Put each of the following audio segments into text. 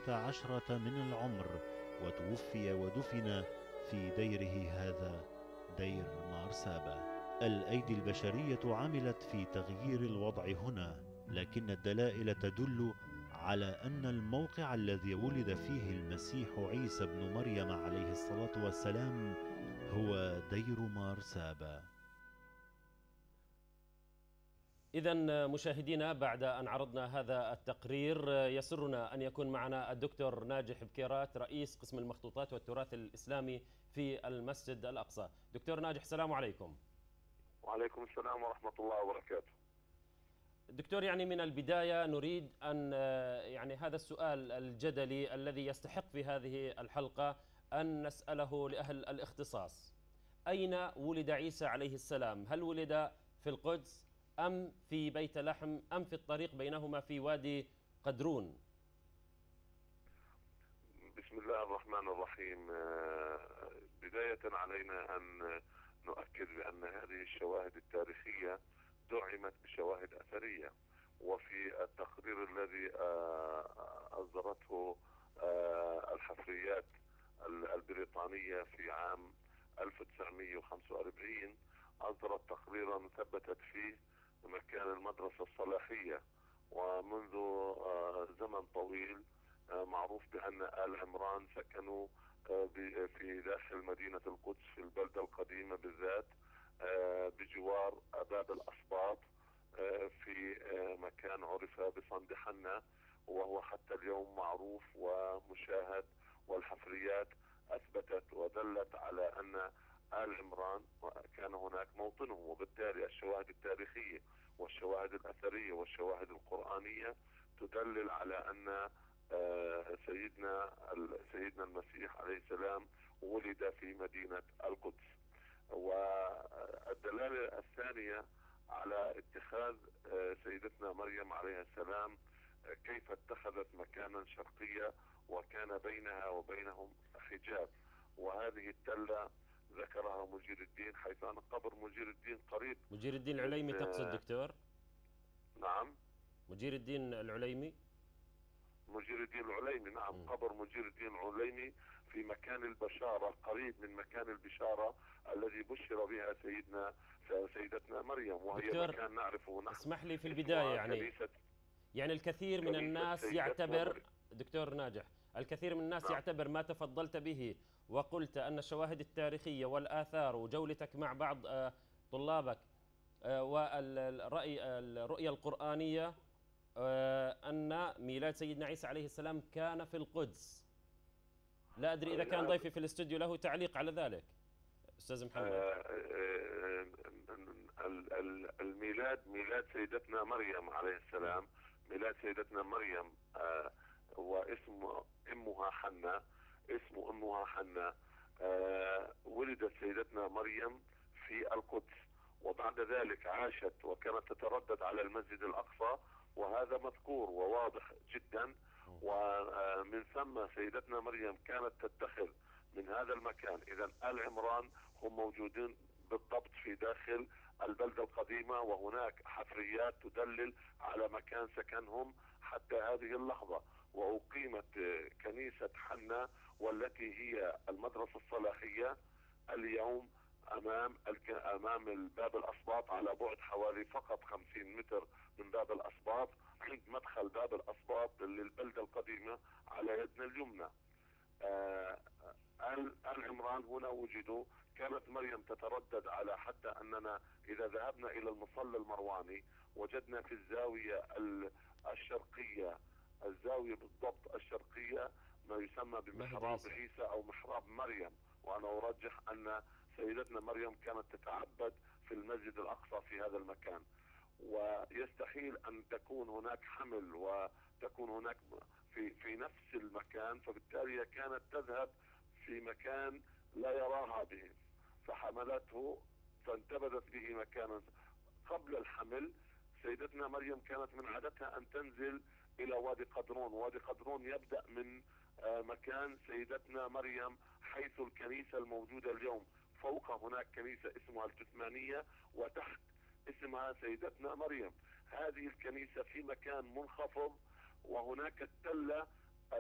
10 من العمر، وتوفي ودفن في ديره هذا، دير مارسابة. الأيدي البشرية عملت في تغيير الوضع هنا، لكن الدلائل تدل على أن الموقع الذي ولد فيه المسيح عيسى بن مريم عليه الصلاة والسلام هو دير مارسابة. إذن مشاهدينا، بعد أن عرضنا هذا التقرير يسرنا أن يكون معنا الدكتور ناجح بكيرات، رئيس قسم المخطوطات والتراث الإسلامي في المسجد الأقصى. دكتور ناجح، السلام عليكم. وعليكم السلام ورحمة الله وبركاته. دكتور، يعني من البداية نريد أن هذا السؤال الجدلي الذي يستحق في هذه الحلقة أن نسأله لأهل الاختصاص: أين ولد عيسى عليه السلام؟ هل ولد في القدس أم في بيت لحم أم في الطريق بينهما في وادي قدرون؟ بسم الله الرحمن الرحيم. بداية علينا أن نؤكد بأن هذه الشواهد التاريخية دعمت بشواهد أثرية، وفي التقرير الذي أصدرته الحفريات البريطانية في عام 1945 أصدرت تقريرا ثبتت فيه مكان المدرسة الصلاحية، ومنذ زمن طويل معروف بأن آل عمران سكنوا في داخل مدينة القدس في البلدة القديمة بالذات، بجوار باب الأسباط، في مكان عرف بصند حنة، وهو حتى اليوم معروف ومشاهد، والحفريات أثبتت ودلت على أن آل عمران كان هناك موطنهم. وبالتالي الشواهد التاريخية والشواهد الأثرية والشواهد القرآنية تدلل على أن سيدنا المسيح عليه السلام ولد في مدينة القدس. والدلالة الثانية على اتخاذ سيدتنا مريم عليه السلام، كيف اتخذت مكانا شرقيا وكان بينها وبينهم حجاب، وهذه التلة ذكرها مجير الدين، حيث أن قبر مجير الدين قريب. مجير الدين العليمي تقصد دكتور؟ نعم، مجير الدين العليمي. مجير الدين العليمي، نعم. قبر مجير الدين العليمي في مكان البشارة، قريب من مكان البشارة الذي بشر بها سيدتنا مريم، وهي مكان نعرفه نحن. اسمح لي في البداية، يعني الكثير من الناس يعتبر، دكتور ناجح، الكثير من الناس يعتبر ما تفضلت به وقلت أن الشواهد التاريخية والآثار وجولتك مع بعض طلابك والرؤية القرآنية أن ميلاد سيدنا عيسى عليه السلام كان في القدس. لا أدري إذا كان ضيفي في الاستوديو له تعليق على ذلك. أستاذ محمد. ميلاد سيدتنا مريم عليه السلام، ميلاد سيدتنا مريم واسم أمها حنة، ولدت سيدتنا مريم في القدس، وبعد ذلك عاشت وكانت تتردد على المسجد الأقصى، وهذا مذكور وواضح جدا. ومن ثم سيدتنا مريم كانت تتخذ من هذا المكان. إذا آل عمران هم موجودين بالضبط في داخل البلدة القديمة، وهناك حفريات تدلل على مكان سكنهم حتى هذه اللحظة. وأقيمت كنيسة حنة، والتي هي المدرسة الصلاحية، اليوم أمام الباب الأسباط، على بعد حوالي فقط 50 متر من باب الأسباط، عند مدخل باب الأسباط للبلدة القديمة على يدنا اليمنى. آل عمران هنا وجدوا. كانت مريم تتردد على، حتى أننا إذا ذهبنا إلى المصلى المرواني وجدنا في الزاوية الشرقية، الزاوية بالضبط الشرقية، ما يسمى بمحراب عيسى أو محراب مريم. وأنا أرجح أن سيدتنا مريم كانت تتعبد في المسجد الأقصى في هذا المكان، ويستحيل أن تكون هناك حمل وتكون هناك في نفس المكان، فبالتالي كانت تذهب في مكان لا يراها به، فحملته فانتبذت به مكانا. قبل الحمل سيدتنا مريم كانت من عادتها أن تنزل إلى وادي قدرون. وادي قدرون يبدأ من مكان سيدتنا مريم حيث الكنيسة الموجودة اليوم. فوق هناك كنيسة اسمها الجثمانية، وتحت اسمها سيدتنا مريم. هذه الكنيسة في مكان منخفض، وهناك التلة المعروفة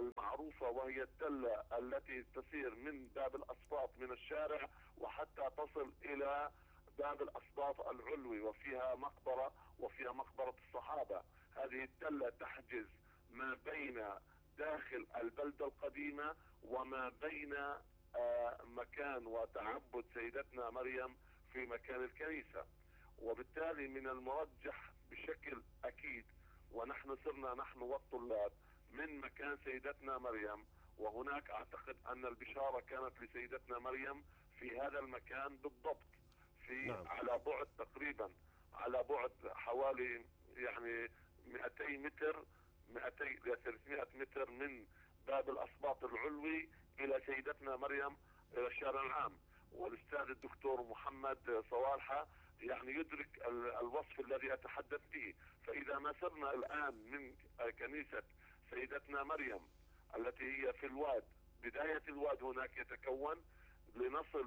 المعروفة، وهي التلة التي تسير من باب الأسباط من الشارع وحتى تصل إلى باب الأسباط العلوي، وفيها مقبرة وفيها مقبرة الصحابة. هذه التلة تحجز ما بين داخل البلدة القديمة وما بين مكان وتعبد سيدتنا مريم في مكان الكنيسة. وبالتالي من المرجح بشكل أكيد، ونحن صرنا نحن والطلاب من مكان سيدتنا مريم، وهناك أعتقد أن البشارة كانت لسيدتنا مريم في هذا المكان بالضبط، نعم. على بعد تقريبا، على بعد حوالي يعني 200 متر 200 إلى 300 متر من باب الأسباط العلوي إلى سيدتنا مريم إلى الشارع العام. والأستاذ الدكتور محمد صوالحة يعني يدرك الوصف الذي أتحدث به. فإذا ما سرنا الآن من كنيسة سيدتنا مريم التي هي في الواد، بداية الواد هناك يتكون، لنصل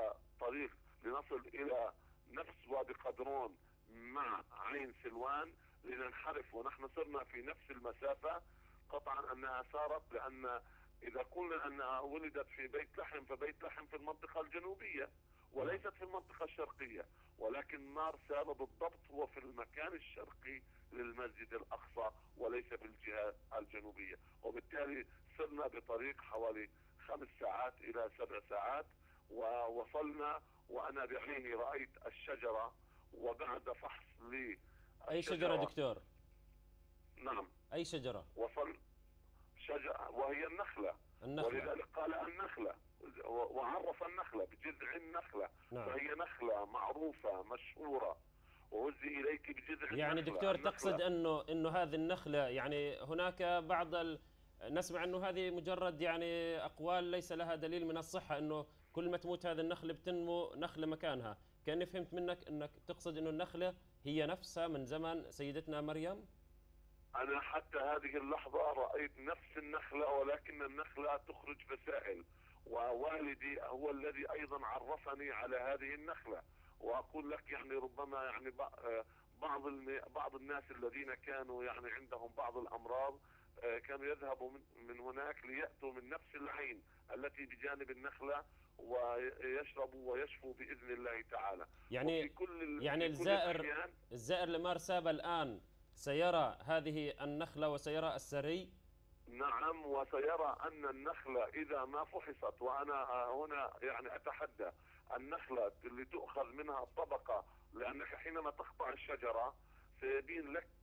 إلى نفس وادي قدرون مع عين سلوان، لننحرف ونحن صرنا في نفس المسافة. قطعا أنها صارت، لأن إذا قلنا أنها ولدت في بيت لحم، فبيت لحم في المنطقة الجنوبية وليست في المنطقة الشرقية، ولكن مار سابا بالضبط هو في المكان الشرقي للمسجد الأقصى وليس في الجهة الجنوبية. وبالتالي صرنا بطريق حوالي 5 ساعات إلى 7 ساعات، ووصلنا وأنا بعيني رأيت الشجرة. وبعد فحص لي أي شجرة دكتور؟ نعم. أي شجرة؟ وصل شجرة وهي النخلة. ولذلك قال النخلة وعرف النخلة بجذع النخلة. نعم. فهي نخلة معروفة مشهورة، وهزي إليك بجذع يعني النخلة. دكتور تقصد أنه هذه النخلة، يعني هناك نسمع أنه هذه مجرد يعني أقوال ليس لها دليل من الصحة، أنه كل ما تموت هذه النخلة بتنمو نخلة مكانها. كأني فهمت منك أنك تقصد أنه النخلة هي نفسها من زمن سيدتنا مريم. أنا حتى هذه اللحظة رأيت نفس النخلة، ولكن النخلة تخرج فسائل، ووالدي هو الذي أيضا عرفني على هذه النخلة. وأقول لك يعني ربما يعني بعض الناس الذين كانوا يعني عندهم بعض الأمراض كانوا يذهبوا من هناك ليأتوا من نفس العين التي بجانب النخلة ويشربوا ويشفوا بإذن الله تعالى. يعني الزائر لمار سابا الآن سيرى هذه النخلة وسيرى السري. نعم، وسيرى أن النخلة إذا ما فحصت، وأنا هنا يعني أتحدى، النخلة اللي تؤخذ منها الطبقة، لأنك حينما تقطع الشجرة سيبين لك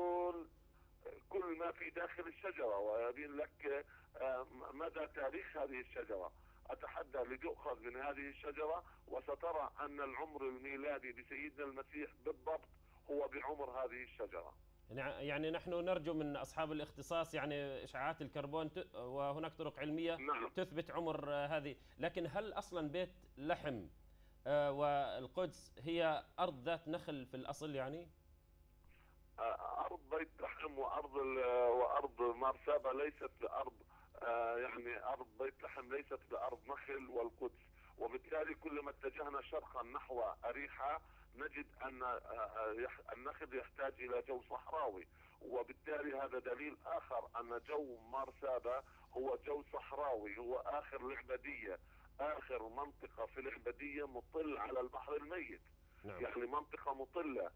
كل ما في داخل الشجرة، ويبين لك مدى تاريخ هذه الشجرة. أتحدى لتؤخذ من هذه الشجرة وسترى أن العمر الميلادي لسيدنا المسيح بالضبط هو بعمر هذه الشجرة. يعني نحن نرجو من أصحاب الاختصاص يعني إشعاعات الكربون وهناك طرق علمية نعم. تثبت عمر هذه. لكن هل أصلا بيت لحم والقدس هي أرض ذات نخل في الأصل؟ يعني أرض بيت لحم وأرض مار سابا ليست بأرض يعني أرض بيت لحم ليست بأرض نخل والقدس. وبالتالي كلما اتجهنا شرقا نحو أريحة نجد أن النخل يحتاج إلى جو صحراوي، وبالتالي هذا دليل آخر أن جو مار سابا هو جو صحراوي، هو آخر العبدية، آخر منطقة في العبدية مطل على البحر الميت. نعم. يعني منطقة مطلة،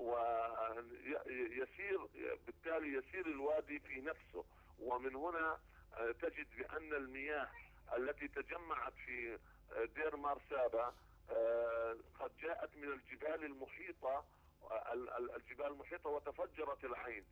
بالتالي يسير الوادي في نفسه. ومن هنا تجد بأن المياه التي تجمعت في دير مار سابا قد جاءت من الجبال المحيطة وتفجرت العين،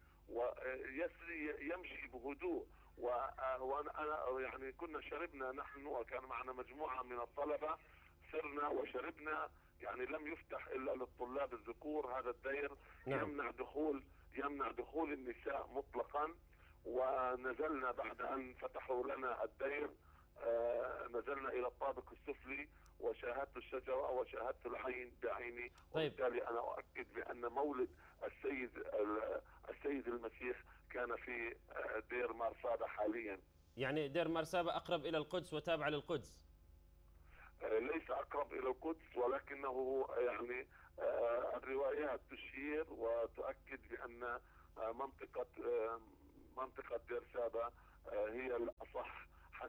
يمشي بهدوء. وأنا يعني كنا شربنا نحن، وكان معنا مجموعة من الطلبة، سرنا وشربنا. يعني لم يفتح إلا للطلاب الذكور هذا الدير. نعم. يمنع دخول النساء مطلقا. ونزلنا بعد أن فتحوا لنا الدير، نزلنا إلى الطابق السفلي وشاهدت الشجرة وشاهدت العين بعيني. طيب. وبالتالي أنا أؤكد بأن مولد السيد المسيح كان في دير مار سابا حاليا. يعني دير مار سابا أقرب إلى القدس وتابع للقدس؟ ليس أقرب إلى القدس، ولكنه يعني الروايات تشير وتؤكد بأن منطقة دير سابا هي الأصح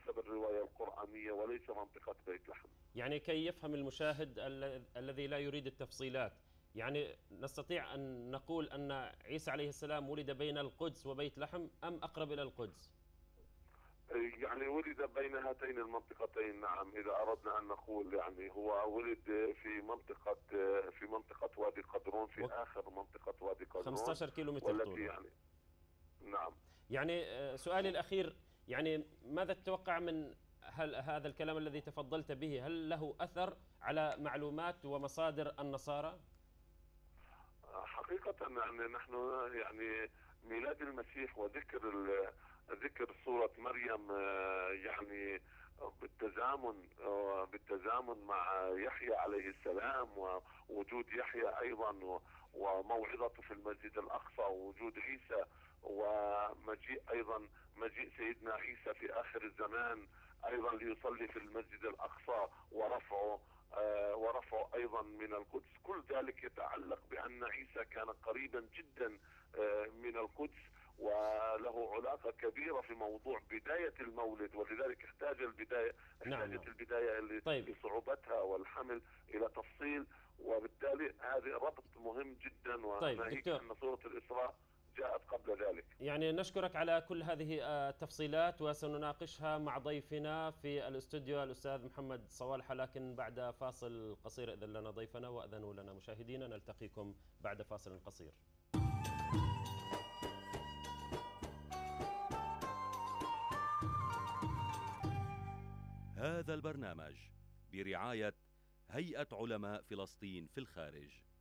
حسب الرواية القرآنية وليس منطقة بيت لحم. يعني كي يفهم المشاهد الذي لا يريد التفصيلات، يعني نستطيع أن نقول أن عيسى عليه السلام ولد بين القدس وبيت لحم أم أقرب إلى القدس؟ يعني ولد بين هاتين المنطقتين، نعم. إذا أردنا أن نقول يعني هو ولد في منطقة وادي قدرون، في آخر منطقة وادي قدرون، 15 كيلو متر طوله. يعني نعم. يعني سؤالي الأخير، يعني ماذا تتوقع من هذا الكلام الذي تفضلت به؟ هل له أثر على معلومات ومصادر النصارى؟ حقيقة يعني نحن يعني ميلاد المسيح ذكر سورة مريم يعني بالتزامن مع يحيى عليه السلام، ووجود يحيى أيضا، وموعظته في المسجد الأقصى، ووجود عيسى، مجيء سيدنا عيسى في آخر الزمان أيضا ليصلي في المسجد الأقصى، ورفعه أيضا من القدس. كل ذلك يتعلق بأن عيسى كان قريبا جدا من القدس، وله علاقة كبيرة في موضوع بداية المولد، ولذلك احتاجت البداية طيب. لصعوبتها والحمل إلى تفصيل، وبالتالي هذا ربط مهم جدا. طيب وناهيك أن سورة الإسراء جاءت قبل ذلك. يعني نشكرك على كل هذه التفصيلات، وسنناقشها مع ضيفنا في الاستوديو الأستاذ محمد صوالحة، لكن بعد فاصل قصير. إذن لنا ضيفنا وأذنوا لنا مشاهدينا، نلتقيكم بعد فاصل قصير. هذا البرنامج برعاية هيئة علماء فلسطين في الخارج.